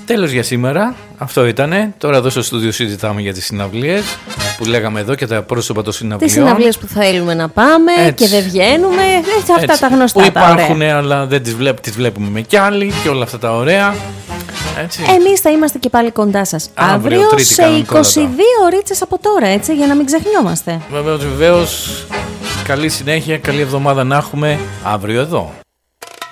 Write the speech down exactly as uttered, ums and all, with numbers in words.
Τέλος για σήμερα. Αυτό ήτανε. Τώρα εδώ στο στούντιο συζητάμε για τις συναυλίες που λέγαμε εδώ και τα πρόσωπα των συναυλιών. Τις συναυλίες που θέλουμε να πάμε. Έτσι. Και δεν βγαίνουμε. Έτσι, αυτά έτσι. Τα γνωστά. Που υπάρχουν, αλλά δεν τις, βλέπ, τις βλέπουμε με κι άλλοι και όλα αυτά τα ωραία. Έτσι. Εμείς θα είμαστε και πάλι κοντά σας αύριο, αύριο σε είκοσι δύο ωρίτσες από τώρα, έτσι, για να μην ξεχνιόμαστε. Βεβαίως, βεβαίως. Καλή συνέχεια, καλή εβδομάδα να έχουμε αύριο εδώ.